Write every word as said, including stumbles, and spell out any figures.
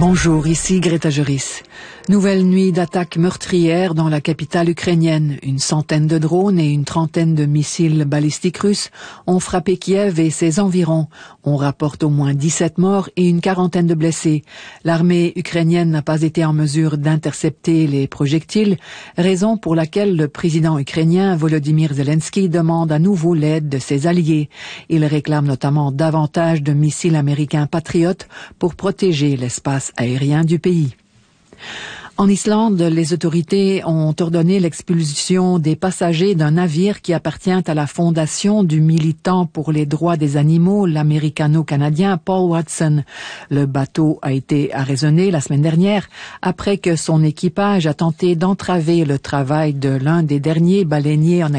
Bonjour, ici Greta Joris. Nouvelle nuit d'attaques meurtrières dans la capitale ukrainienne. Une centaine de drones et une trentaine de missiles balistiques russes ont frappé Kiev et ses environs. On rapporte au moins dix-sept morts et une quarantaine de blessés. L'armée ukrainienne n'a pas été en mesure d'intercepter les projectiles, raison pour laquelle le président ukrainien Volodymyr Zelensky demande à nouveau l'aide de ses alliés. Il réclame notamment davantage de missiles américains Patriot pour protéger l'espace aérien du pays. En Islande, les autorités ont ordonné l'expulsion des passagers d'un navire qui appartient à la fondation du militant pour les droits des animaux, l'américano-canadien Paul Watson. Le bateau a été arraisonné la semaine dernière après que son équipage a tenté d'entraver le travail de l'un des derniers baleiniers en